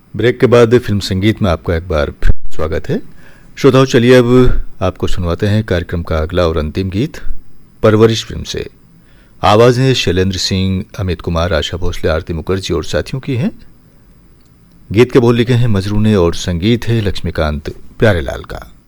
Break के बाद film संगीत में आपका एक बार फिर स्वागत है। श्रोताओं, चलिए अब आपको सुनवाते हैं कार्यक्रम का अगला और अंतिम गीत परवरिश फिल्म से। आवाज़ें शैलेंद्र सिंह, अमित कुमार, आशा भोसले, आरती मुखर्जी और साथियों की हैं। गीत के बोल लिखे हैं मजरू ने और संगीत है लक्ष्मीकांत प्यारेलाल का।